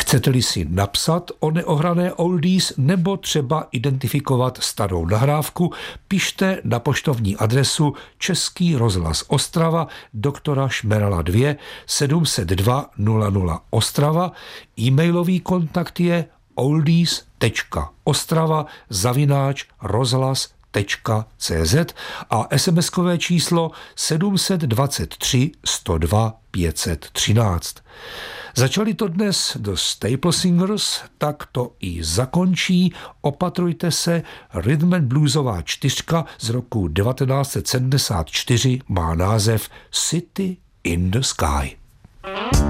Chcete-li si napsat o neohrané oldies nebo třeba identifikovat starou nahrávku, pište na poštovní adresu Český rozhlas Ostrava, doktora Šmerala 2, 702 00 Ostrava. E-mailový kontakt je oldies.ostrava@rozhlas.cz a SMS-kové číslo 723 102 513. Začali to dnes The Staple Singers, tak to i zakončí. Opatrujte se, rhythm and bluesová čtyřka z roku 1974 má název City in the Sky.